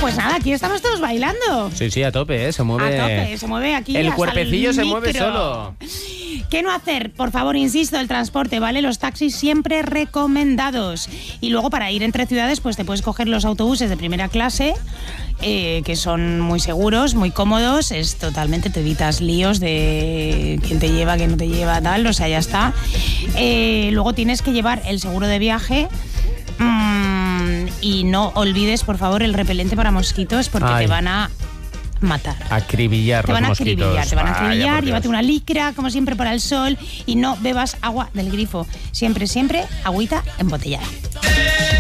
Pues nada, aquí estamos todos bailando. Sí, a tope, ¿eh? Se mueve. A tope, se mueve aquí. El hasta cuerpecillo el se mueve micro. solo. ¿Qué no hacer? Por favor, insisto, el transporte, ¿vale? Los taxis siempre recomendados. Y luego para ir entre ciudades, pues te puedes coger los autobuses de primera clase, que son muy seguros, muy cómodos. Es totalmente, te evitas líos de quién te lleva, quién no te lleva, tal. O sea, ya está. Luego tienes que llevar el seguro de viaje. Y no olvides, por favor, el repelente para mosquitos porque te van a matar. Acribillar te van los a mosquitos. acribillar, te van a acribillar. Vaya, Llévate una licra, como siempre, para el sol y no bebas agua del grifo. Siempre, agüita embotellada.